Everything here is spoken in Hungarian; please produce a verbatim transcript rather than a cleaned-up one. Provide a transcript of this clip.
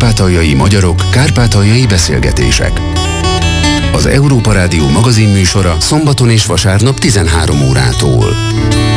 Kárpátaljai magyarok, kárpátaljai beszélgetések. Az Európa Rádió magazinműsora szombaton és vasárnap tizenhárom órától.